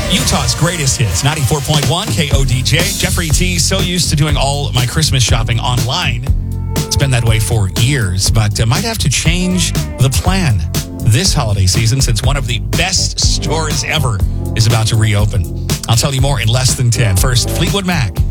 Utah's greatest hits, 94.1 KODJ. Jeffrey T. So used to doing all my Christmas shopping online. It's been that way for years, but might have to change the plan this holiday season since one of the best stores ever is about to reopen. I'll tell you more in less than 10. First, Fleetwood Mac.